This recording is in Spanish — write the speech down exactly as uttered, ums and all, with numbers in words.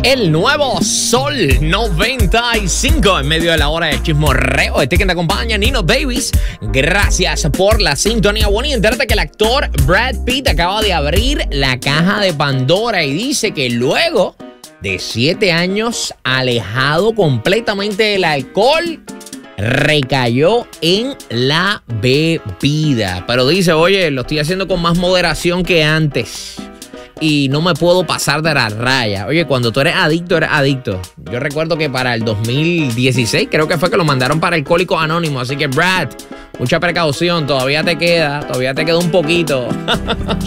El nuevo Sol noventa y cinco en medio de la hora de chismorreo. Este que te acompaña, Nino Davis. Gracias por la sintonía. Bueno, y entérate que el actor Brad Pitt acaba de abrir la caja de Pandora y dice que luego de siete años alejado completamente del alcohol, recayó en la bebida. Pero dice, oye, lo estoy haciendo con más moderación que antes y no me puedo pasar de la raya. Oye, cuando tú eres adicto, eres adicto. Yo recuerdo que para el dos mil dieciséis creo que fue que lo mandaron para Alcohólicos Anónimos. Así que, Brad, mucha precaución. Todavía te queda, todavía te queda un poquito.